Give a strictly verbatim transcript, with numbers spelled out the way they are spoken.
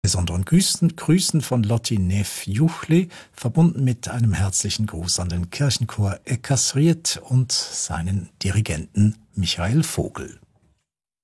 Besonderen Grüßen, Grüßen von Lotti Neff-Juchli, verbunden mit einem herzlichen Gruß an den Kirchenchor Eckersried und seinen Dirigenten Michael Vogel.